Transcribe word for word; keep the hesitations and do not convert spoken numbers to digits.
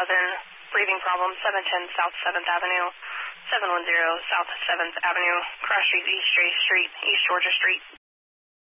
seven, breathing problem, seven ten South seventh Avenue, seven one zero South seventh Avenue, cross streets East J Street, East Georgia Street.